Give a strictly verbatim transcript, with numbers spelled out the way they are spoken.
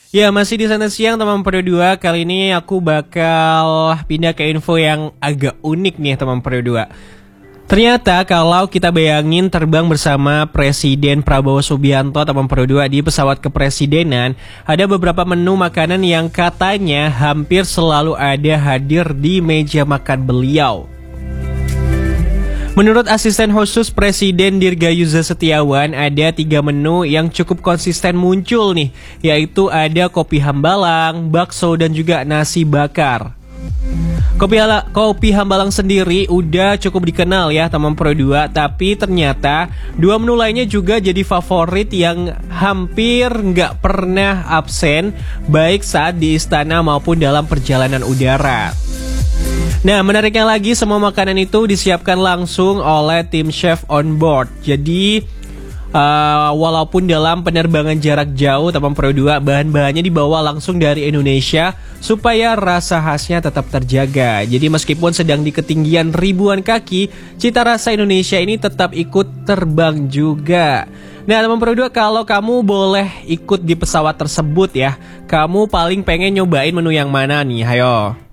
Ya, masih di sana siang teman Pro dua. Kali ini aku bakal pindah ke info yang agak unik nih teman Pro dua. Ternyata kalau kita bayangin terbang bersama Presiden Prabowo Subianto teman Pro dua di pesawat kepresidenan, ada beberapa menu makanan yang katanya hampir selalu ada hadir di meja makan beliau. Menurut asisten khusus Presiden Dirgayuza Setiawan, ada tiga menu yang cukup konsisten muncul nih, yaitu ada kopi hambalang, bakso, dan juga nasi bakar. Kopi, ala, kopi hambalang sendiri udah cukup dikenal ya teman Pro dua, tapi ternyata dua menu lainnya juga jadi favorit yang hampir nggak pernah absen, baik saat di istana maupun dalam perjalanan udara. Nah, menariknya lagi, semua makanan itu disiapkan langsung oleh tim chef on board. Jadi, uh, walaupun dalam penerbangan jarak jauh, teman Pro dua, bahan-bahannya dibawa langsung dari Indonesia supaya rasa khasnya tetap terjaga. Jadi, meskipun sedang di ketinggian ribuan kaki, cita rasa Indonesia ini tetap ikut terbang juga. Nah, teman Pro dua, kalau kamu boleh ikut di pesawat tersebut ya, kamu paling pengen nyobain menu yang mana nih? Hayo.